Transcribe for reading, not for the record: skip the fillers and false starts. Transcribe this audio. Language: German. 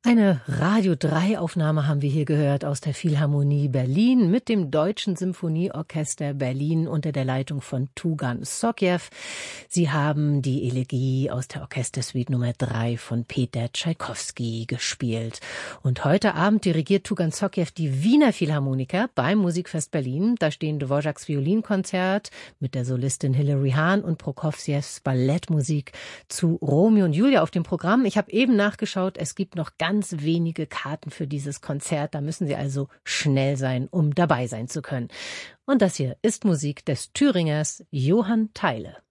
Eine Radio-3-Aufnahme haben wir hier gehört aus der Philharmonie Berlin mit dem Deutschen Symphonieorchester Berlin unter der Leitung von Tugan Sokhiev. Sie haben die Elegie aus der Orchestersuite Nummer 3 von Peter Tschaikowski gespielt. Und heute Abend dirigiert Tugan Sokhiev die Wiener Philharmoniker beim Musikfest Berlin. Da stehen Dvořáks Violinkonzert mit der Solistin Hilary Hahn und Prokofjews Ballettmusik zu Romeo und Julia auf dem Programm. Ich habe eben nachgeschaut, es gibt noch ganz wenige Karten für dieses Konzert. Da müssen Sie also schnell sein, um dabei sein zu können. Und das hier ist Musik des Thüringers Johann Theile.